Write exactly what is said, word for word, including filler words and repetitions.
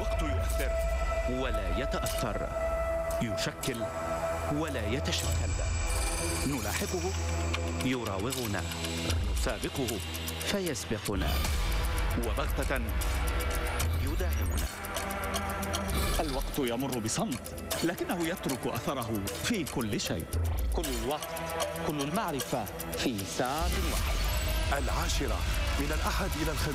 الوقت يؤثر ولا يتأثر، يشكل ولا يتشكل، نلاحقه يراوغنا، نسابقه فيسبقنا، وبغتة يداهمنا. الوقت يمر بصمت، لكنه يترك أثره في كل شيء. كل الوقت، كل المعرفة في ساعة واحدة. العاشرة من الأحد إلى الخميس.